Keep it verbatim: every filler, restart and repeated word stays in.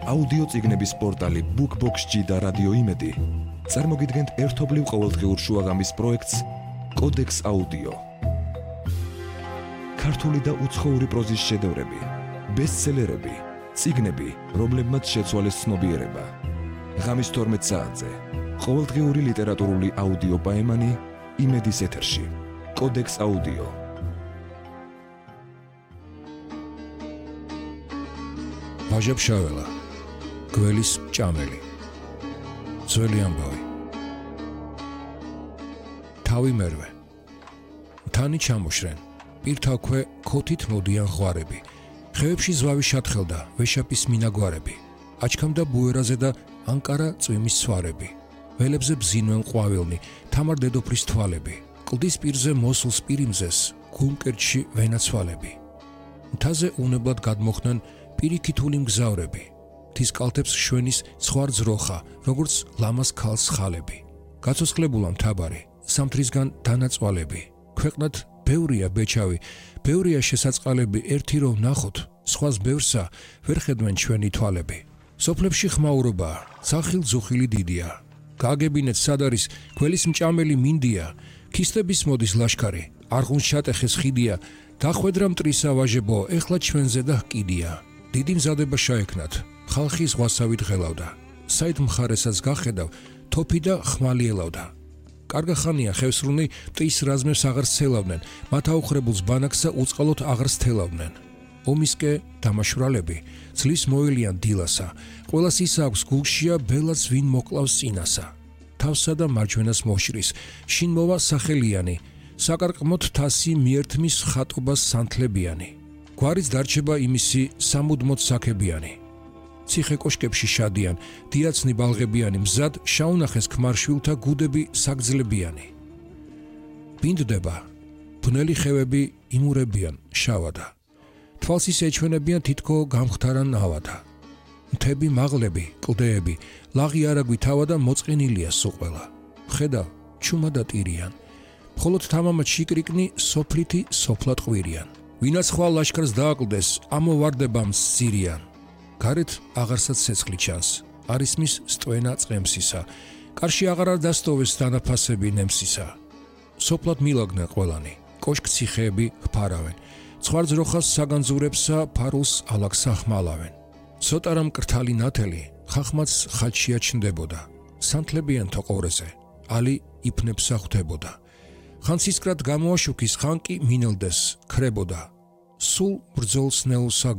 აუდიო წიგნების პორტალი BookBox-ი და რადიო იმედი წარმოგიდგენთ ერთობლივ ყოველდღიურ შუაღამის პროექტს კოდექს აუდიო. ქართული და უცხოური პროზის შედევრები, ბესტსელერები, წიგნები, რომლებმაც შეცვალეს ცნობიერება. ღამის თორმეტ საათზე ყოველდღიური ლიტერატურული აუდიო პაემანი იმედის ეთერში. კოდექს აუდიო. ვაჟა-ფშაველა, გველის ჭამელი, ძველი ამბავი. თავი მერვე, თანი ჩამოშრენ, პირთაქვე ქოთით მოდიან ღვარები, ხეებში ზვავი შათხელდა, ვეშაპის მინაგვარები, აჩქამდა ბუერაზე და ანკარა წვიმის სვარები, ველებზე ბზინვენ ყვავილნი, თამარ დედოფლის თვალები, კლდის პირზე მოსულს პირიმზეს, გულმკერდში ვენაცვალები. მთაზე უნებლად გადმოხდნენ პირიქითული მგზავრები, მთის კალთებს შვენის ცხვარ ძროხა, როგორც ლამას ქალს ხალები. გაცოცხლებულა მთაბარი, სამთრისგან დანაწვალები, ქვეყნად ბევრია ბეჩავი, ბევრია შესაწყალები, ერთი რომ ნახოთ, სხვას ბევრსა ვერ ხედვენ ჩვენი თვალები. სოფლებში ხმაურობა, სახილ-ძუხილი დიდია, გაგებინეთ სად არის გველის მჭამელი მინდია, ქისტების მოდის ლაშქარი, არღუნს ჩატეხეს ხიდია, დახვედრა მტრისა ვაჟებო, ეხლა ჩვენზე და ჰკიდია. დიდი მზადება შაექნათ, ხალხი ზღვასავით ღელავდა, საით მხარესაც გახედავ, თოფი და ხმალი ელავდა. კარგა ხანია ხევსრუნი მტრის რაზმებს აღარ სცელავდნენ, მათ აუხრებულს ბანაკსა უწყალოდ აღარ სთელავდნენ. ომისკე დამაშვრალები, ძლის მოელიან დილასა, ყველას ის აქვს გულშია ბელაც ვინ მოკლავს წინასა. თავსა და მარჯვენას მოშრის, შინ მოვა სახელიანი, საკარყმოთ თასი მიერთმის ხატობას სანთლებიანი. გვარიც დარჩება იმისი სამუდმოდ საქებიანი. ციხე კოშკებში შადიან, დიაცნი ბალღებიანი, მზად შაუნახეს ქმარშვილთა გუდები საგძლებიანი. ბინდდება, ბნელი ხევები იმურებიან შავადა. თვალსის ეჩვენებიან თითქო გამხდარან ავადა. მთები მაღლები, კლდეები, ლაღი არაგვი თავა და მოწყენილია სუყველა. ხედავ, ჩუმა და ტირიან. მხოლოდ თამამად შიკრიკნი სოფლითი სოფლად ყვირიან. ვინაც ხვალ ლაშქარს დააკლდეს, ამოვარდებამ სირიან. გარეთ აღარსაც ცეცხლი ჩანს, არის მის სტვენა წყემსისა, კარში აღარ არ დასტოვეს დანაფასები ნემსისა. სოფლად მილაგდნენ ყველანი, კოშკ-ციხეები ჰფარავენ, ცხვარ-ძროხას საგანძურებსა ფარულს ალაგსა ხმალავენ. ცოტარა მკრთალი ნათელი, ხახმაც ხაჩია ჩნდებოდა, სანთლებიანთა ყორეზე, ალი იფნებსა ხვდებოდა. ხანცისკრად გამოაშუქის ხანკი მინელდეს, ქრებოდა. სულ ბრძოლს ნეულსა